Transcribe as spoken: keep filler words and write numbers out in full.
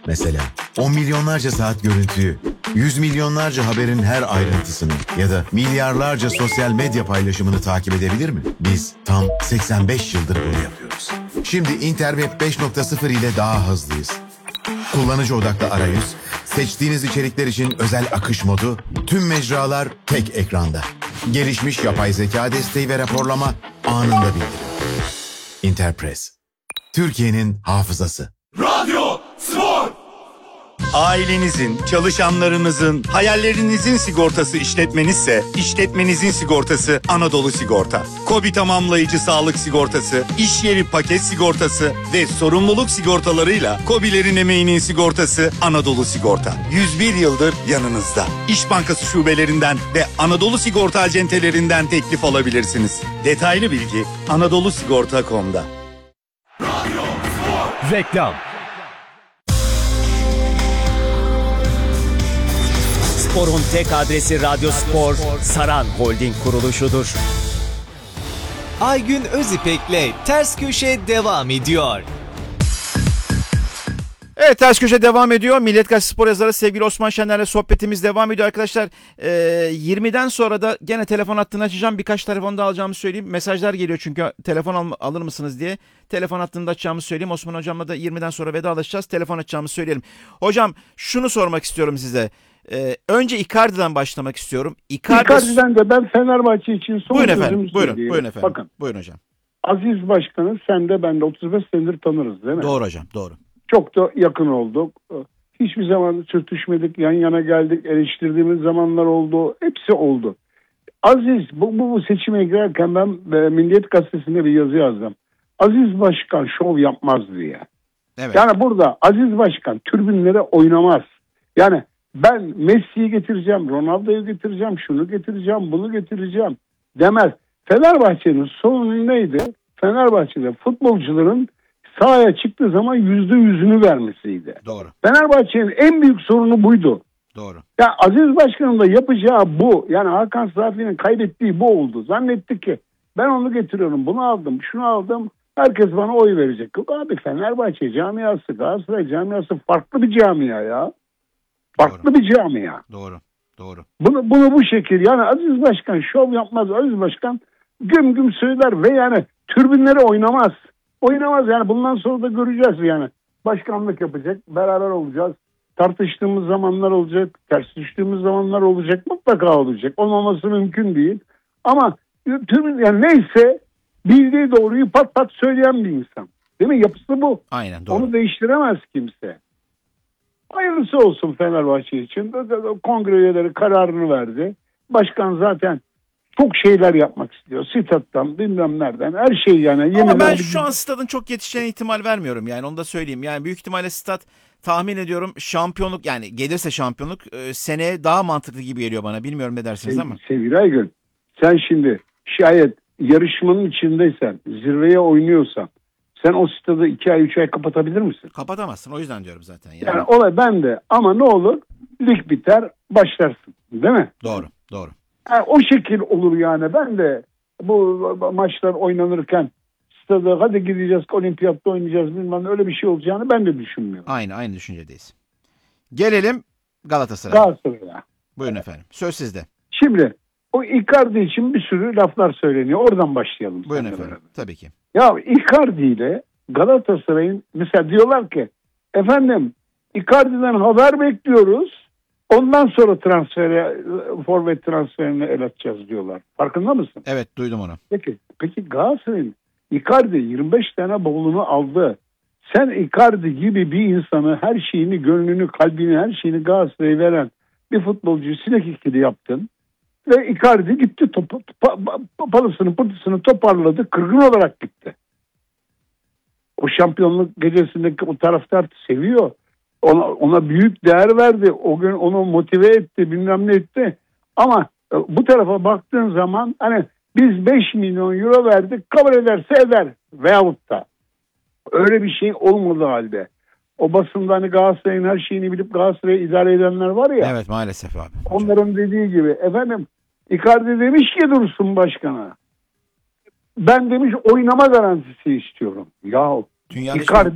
Mesela on milyonlarca saat görüntüyü, yüz milyonlarca haberin her ayrıntısını ya da milyarlarca sosyal medya paylaşımını takip edebilir mi? Biz tam seksen beş yıldır bunu yapıyoruz. Şimdi Interweb beş nokta sıfır ile daha hızlıyız. Kullanıcı odaklı arayüz, seçtiğiniz içerikler için özel akış modu, tüm mecralar tek ekranda. Gelişmiş yapay zeka desteği ve raporlama anında bildirim. Interpress, Türkiye'nin hafızası. Radyo Spor! Ailenizin, çalışanlarınızın, hayallerinizin sigortası işletmenizse, işletmenizin sigortası Anadolu Sigorta. KOBİ tamamlayıcı sağlık sigortası, iş yeri paket sigortası ve sorumluluk sigortalarıyla KOBİ'lerin emeğinin sigortası Anadolu Sigorta. yüz bir yıldır yanınızda. İş Bankası şubelerinden ve Anadolu Sigorta acentelerinden teklif alabilirsiniz. Detaylı bilgi anadolu sigorta nokta com'da. Reklam. Spor'un tek adresi Radyo Spor, Saran Holding kuruluşudur. Aygün Özipek'le Ters Köşe devam ediyor. Evet, Ters Köşe devam ediyor. Milliyet Gazetesi Spor yazarı sevgili Osman Şener'le sohbetimiz devam ediyor arkadaşlar. E, yirmiden sonra da gene telefon hattını açacağım. Birkaç telefon da alacağımı söyleyeyim. Mesajlar geliyor çünkü telefon al, alır mısınız diye. Telefon hattını da açacağımı söyleyeyim. Osman hocamla da yirmiden sonra vedalaşacağız. Telefon açacağımı söyleyelim. Hocam şunu sormak istiyorum size. Ee, önce Icardi'den başlamak istiyorum. Icardi... Icardi'den de ben Fenerbahçe için son buyurun sözümü efendim, buyurun, söyleyeyim. buyurun efendim. Bakın. Buyurun hocam. Aziz Başkan'ı sen de ben de otuz beş senedir tanırız değil mi? Doğru hocam, doğru. Çok da yakın olduk. Hiçbir zaman sürtüşmedik, yan yana geldik, eleştirdiğimiz zamanlar oldu. Hepsi oldu. Aziz, bu, bu, bu seçime girerken ben e, Milliyet Gazetesi'nde bir yazı yazdım. Aziz Başkan şov yapmaz diye. Evet. Yani burada Aziz Başkan tribünlere oynamaz. Yani ben Messi'yi getireceğim, Ronaldo'yu getireceğim, şunu getireceğim, bunu getireceğim demez. Fenerbahçe'nin sorunu neydi? Fenerbahçe'de futbolcuların sahaya çıktığı zaman yüzde yüzünü vermesiydi. Doğru. Fenerbahçe'nin en büyük sorunu buydu. Doğru. Ya Aziz Başkan'ın da yapacağı bu. Yani Hakan Safi'nin kaybettiği bu oldu. Zannetti ki ben onu getiriyorum, bunu aldım, şunu aldım. Herkes bana oy verecek. Yok abi, Fenerbahçe camiası, Galatasaray camiası farklı bir camia ya. Farklı Doğru. bir camia. Doğru. Doğru. Bunu, bunu bu şekil, yani Aziz Başkan şov yapmaz. Aziz Başkan güm güm söyler ve yani tribünlere oynamaz. Oynamaz yani, bundan sonra da göreceğiz yani. Başkanlık yapacak, beraber olacağız. Tartıştığımız zamanlar olacak, ters düştüğümüz zamanlar olacak, mutlaka olacak. Olmaması mümkün değil. Ama tribün, yani neyse bildiği doğruyu pat pat söyleyen bir insan. Değil mi? Yapısı bu. Aynen, doğru. Onu değiştiremez kimse. Hayırlısı olsun Fenerbahçe için. Kongre üyeleri kararını verdi. Başkan zaten çok şeyler yapmak istiyor. Stat'tan, bilmem nereden, her şey yani. Ama ben bir... şu an stadın çok yetişeceğine ihtimal vermiyorum yani, onu da söyleyeyim. Yani büyük ihtimalle stat, tahmin ediyorum şampiyonluk, yani gelirse şampiyonluk e, seneye daha mantıklı gibi geliyor bana. Bilmiyorum ne dersiniz Sev, ama. Sevgili Aygün, sen şimdi şayet yarışmanın içindeysen, zirveye oynuyorsan, sen o stadı iki ay, üç ay kapatabilir misin? Kapatamazsın, o yüzden diyorum zaten. Yani, Yani olay bende, ama ne olur lig biter, başlarsın, değil mi? doğru, doğru. Yani o şekil olur yani. Ben de bu maçlar oynanırken stada hadi gideceğiz, olimpiyatta oynayacağız bilmem öyle bir şey olacağını ben de düşünmüyorum. Aynı, aynı düşüncedeyiz. Gelelim Galatasaray'a. Galatasaray'a. Buyurun efendim. Söz sizde. Şimdi o Icardi için bir sürü laflar söyleniyor. Oradan başlayalım. Buyurun seninle efendim. beraber. Tabii ki. Ya Icardi ile Galatasaray'ın, mesela diyorlar ki efendim Icardi'den haber bekliyoruz. Ondan sonra transfere, forvet transferine el atacağız diyorlar. Farkında mısın? Evet, duydum onu. Peki, peki Galatasaray'ın Icardi yirmi beş tane bavulunu aldı. Sen Icardi gibi bir insanı, her şeyini, gönlünü, kalbini, her şeyini Galatasaray'a veren bir futbolcuyu sinek ikili yaptın. Ve Icardi gitti, topu, topa, palısını pırtısını toparladı, kırgın olarak gitti. O şampiyonluk gecesindeki o taraftar seviyor. Ona, ona büyük değer verdi. O gün onu motive etti, bilmem ne etti. Ama bu tarafa baktığın zaman hani biz beş milyon euro verdik, kabul ederse eder. Veyahut da öyle bir şey olmadığı halde. O basında hani Galatasaray'ın her şeyini bilip Galatasaray'ı idare edenler var ya. Evet, maalesef abi. Onların dediği gibi efendim Icardi demiş ki Dursun Başkan'a, ben demiş oynama garantisi istiyorum. Ya Dünyada Icardi